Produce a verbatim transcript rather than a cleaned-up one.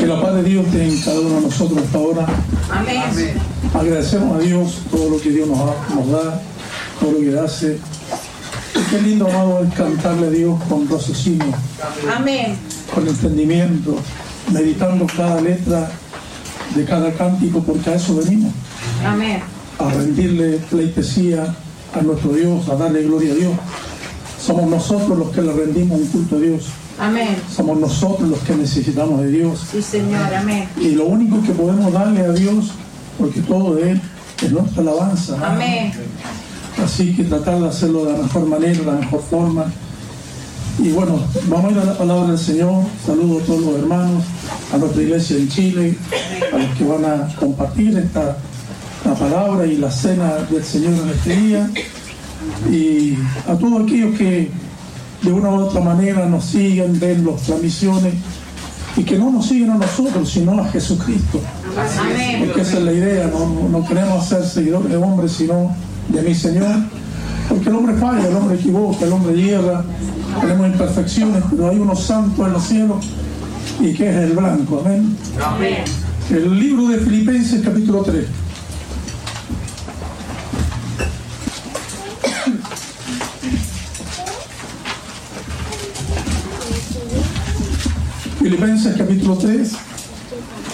Que la paz de Dios esté en cada uno de nosotros hasta ahora. Amén. Agradecemos a Dios todo lo que Dios nos, ha- nos da, todo lo que hace. Y qué lindo, amado, es cantarle a Dios con raciocinio, Amén. con entendimiento, meditando cada letra de cada cántico, porque a eso venimos, Amén. a rendirle pleitesía a nuestro Dios, a darle gloria a Dios. Somos nosotros los que le rendimos un culto a Dios. Amén. Somos nosotros los que necesitamos de Dios. Sí, Señor. Amén. Y lo único que podemos darle a Dios, porque todo de Él, es nuestra alabanza. Amén. Así que tratar de hacerlo de la mejor manera, de la mejor forma. Y bueno, vamos a ir a la palabra del Señor. Saludo a todos los hermanos, a nuestra iglesia en Chile, a los que van a compartir esta la palabra y la cena del Señor en este día. Y a todos aquellos que de una u otra manera nos siguen, ven las transmisiones y que no nos siguen a nosotros, sino a Jesucristo. Amén. Porque esa es la idea, no, no queremos ser seguidores de hombres, sino de mi Señor. Porque el hombre falla, el hombre equivoca, el hombre hierra, tenemos imperfecciones, pero hay unos santos en los cielos y que es el blanco. Amén. Amén. El libro de Filipenses capítulo tres. Filipenses capítulo tres.